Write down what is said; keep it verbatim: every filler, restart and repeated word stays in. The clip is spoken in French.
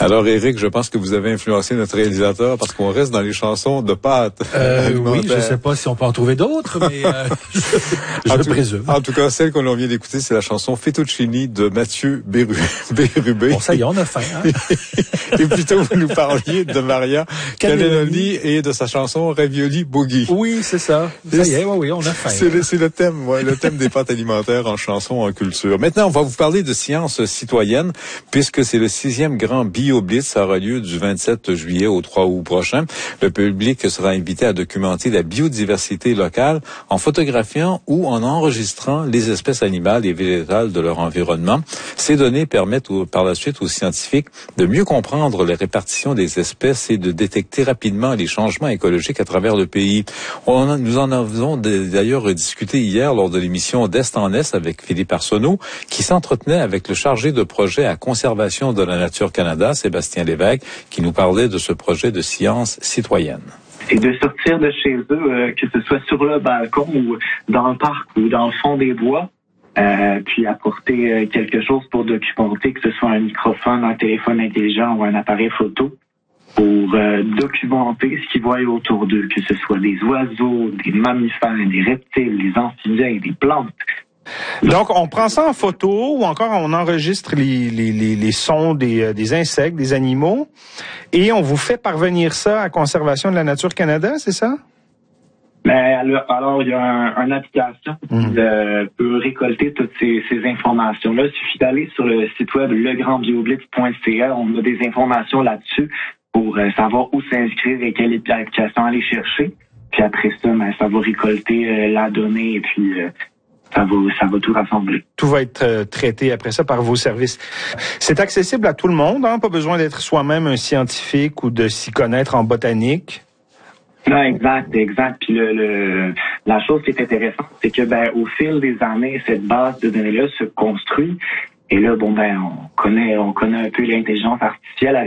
Alors, Éric, je pense que vous avez influencé notre réalisateur parce qu'on reste dans les chansons de pâtes. Euh, oui, je ne sais pas si on peut en trouver d'autres, mais euh, je, je le présume. En tout cas, celle qu'on vient d'écouter, c'est la chanson Fettuccini de Mathieu Béru, Bérubé. Bon, ça y est, on a faim. Hein? Et plutôt, vous nous parliez de Maria Cannelloni et de sa chanson Ravioli Boogie. Oui, c'est ça. Ça y est, oui, oui, on a faim. C'est le, c'est le thème, ouais, le thème des pâtes alimentaires en chanson, en culture. Maintenant, on va vous parler de science citoyenne, puisque c'est le sixième grand BioBlitz. Ça aura lieu du vingt-sept juillet au trois août prochain. Le public sera invité à documenter la biodiversité locale en photographiant ou en enregistrant les espèces animales et végétales de leur environnement. Ces données permettent au, par la suite aux scientifiques de mieux comprendre les répartitions des espèces et de détecter rapidement les changements écologiques à travers le pays. On en, nous en avons d'ailleurs discuté hier lors de l'émission d'Est en Est avec Philippe Arsenault, qui s'entretenait avec le chargé de projet à conservation de la nature Canada, Sébastien Lévesque, qui nous parlait de ce projet de science citoyenne. C'est de sortir de chez eux, euh, que ce soit sur le balcon ou dans le parc ou dans le fond des bois, euh, puis apporter euh, quelque chose pour documenter, que ce soit un microphone, un téléphone intelligent ou un appareil photo, pour euh, documenter ce qu'ils voient autour d'eux, que ce soit des oiseaux, des mammifères, des reptiles, des amphibiens, des plantes. Donc, on prend ça en photo ou encore on enregistre les, les, les, les sons des, des insectes, des animaux, et on vous fait parvenir ça à Conservation de la Nature Canada, c'est ça? Ben, alors, alors, il y a un, une application qui mmh. euh, peut récolter toutes ces, ces informations-là. Il suffit d'aller sur le site web le grand bioblitz point c a. On a des informations là-dessus pour euh, savoir où s'inscrire et quelle application aller chercher. Puis après ça, ben, ça va récolter euh, la donnée et puis... Euh, Ça va, ça va tout rassembler. Tout va être euh, traité après ça par vos services. C'est accessible à tout le monde, hein? Pas besoin d'être soi-même un scientifique ou de s'y connaître en botanique. Non, exact, exact. Puis le, le la chose qui est intéressante, c'est que ben au fil des années, cette base de données-là se construit. Et là, bon ben, on connaît, on connaît un peu l'intelligence artificielle.